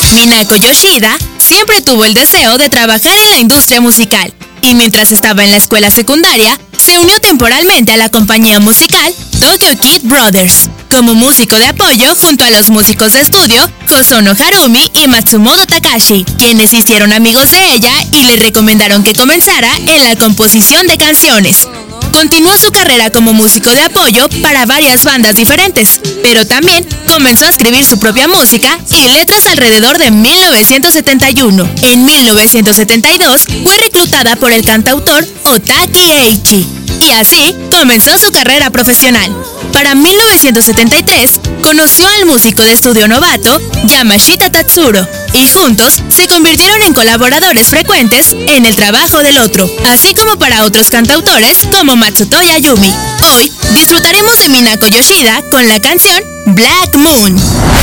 Minako Yoshida siempre tuvo el deseo de trabajar en la industria musical y mientras estaba en la escuela secundaria, se unió temporalmente a la compañía musical Tokyo Kid Brothers como músico de apoyo junto a los músicos de estudio Hosono Harumi y Matsumoto Takashi, quienes se hicieron amigos de ella y le recomendaron que comenzara en la composición de canciones. Continuó su carrera como músico de apoyo para varias bandas diferentes, pero también comenzó a escribir su propia música y letras alrededor de 1971. En 1972 fue reclutada por el cantautor Otaki Eichi, y así comenzó su carrera profesional. Para 1973, conoció al músico de estudio novato Yamashita Tatsuro, y juntos se convirtieron en colaboradores frecuentes en el trabajo del otro, así como para otros cantautores como Matsutoya Yumi. Hoy disfrutaremos de Minako Yoshida con la canción Black Moon.